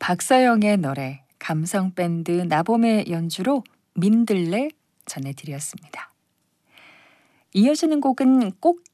박서영의 노래, 감성밴드 나봄의 연주로 민들레 전해드렸습니다. 이어지는 곡은 꽃